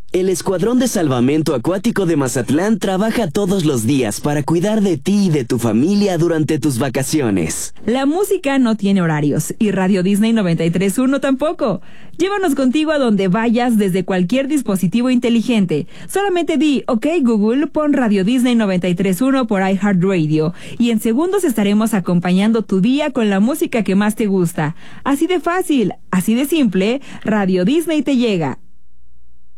El Escuadrón de Salvamento Acuático de Mazatlán trabaja todos los días para cuidar de ti y de tu familia durante tus vacaciones. La música no tiene horarios y Radio Disney 93.1 tampoco. Llévanos contigo a donde vayas desde cualquier dispositivo inteligente. Solamente di, ok Google, pon Radio Disney 93.1 por iHeartRadio y en segundos estaremos acompañando tu día con la música que más te gusta. Así de fácil, así de simple, Radio Disney te llega.